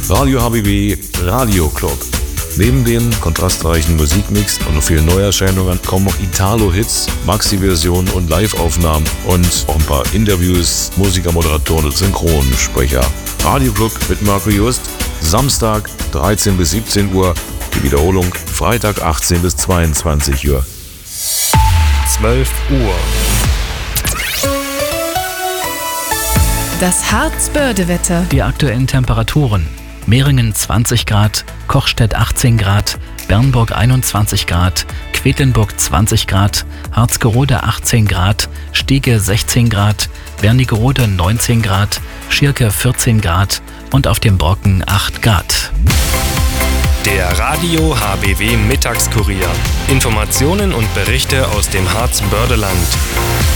Radio HBB Radio Club. Neben dem kontrastreichen Musikmix und noch vielen Neuerscheinungen kommen noch Italo-Hits, Maxi-Versionen und Live-Aufnahmen und auch ein paar Interviews, Musiker, Moderatoren und Synchronsprecher. Radio Club mit Marco Just, Samstag 13 bis 17 Uhr, die Wiederholung Freitag 18 bis 22 Uhr. 12 Uhr. Das Harz-Börde-Wetter. Die aktuellen Temperaturen: Mehringen 20 Grad, Kochstedt 18 Grad, Bernburg 21 Grad, Quedlinburg 20 Grad, Harzgerode 18 Grad, Stiege 16 Grad, Wernigerode 19 Grad, Schirke 14 Grad und auf dem Brocken 8 Grad. Der Radio HBW Mittagskurier. Informationen und Berichte aus dem Harz-Bördeland.